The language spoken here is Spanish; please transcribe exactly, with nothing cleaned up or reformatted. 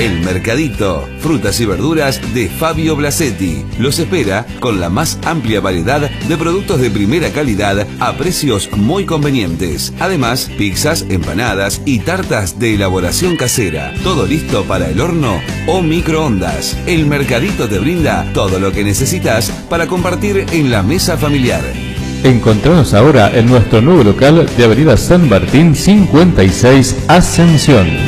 El Mercadito, frutas y verduras de Fabio Blasetti. Los espera con la más amplia variedad de productos de primera calidad a precios muy convenientes. Además, pizzas, empanadas y tartas de elaboración casera. Todo listo para el horno o microondas. El Mercadito te brinda todo lo que necesitas para compartir en la mesa familiar. Encontranos ahora en nuestro nuevo local de Avenida San Martín cincuenta y seis, Ascensión.